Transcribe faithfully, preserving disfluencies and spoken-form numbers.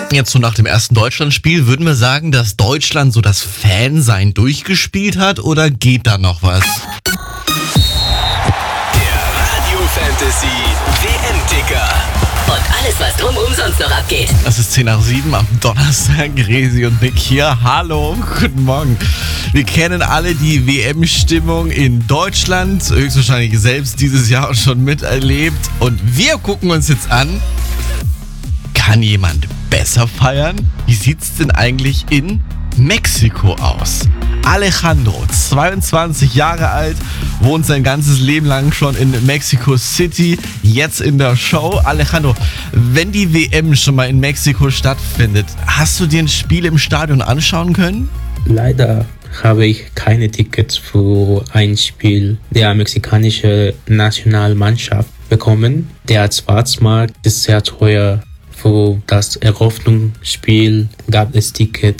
Jetzt so nach dem ersten Deutschlandspiel, würden wir sagen, dass Deutschland so das Fansein durchgespielt hat oder geht da noch was? Der Radio Fantasy W M-Ticker. Und alles, was drumherum sonst noch abgeht. Es ist zehn nach sieben am Donnerstag. Resi und Nick hier. Hallo, guten Morgen. Wir kennen alle die W M-Stimmung in Deutschland. Höchstwahrscheinlich selbst dieses Jahr schon miterlebt. Und wir gucken uns jetzt an, kann jemand besser feiern? Wie sieht's denn eigentlich in Mexiko aus? Alejandro, zweiundzwanzig Jahre alt, wohnt sein ganzes Leben lang schon in Mexico City, jetzt in der Show. Alejandro, wenn die W M schon mal in Mexiko stattfindet, hast du dir ein Spiel im Stadion anschauen können? Leider habe ich keine Tickets für ein Spiel der mexikanischen Nationalmannschaft bekommen. Der Schwarzmarkt ist sehr teuer. Für das Eröffnungsspiel gab es Tickets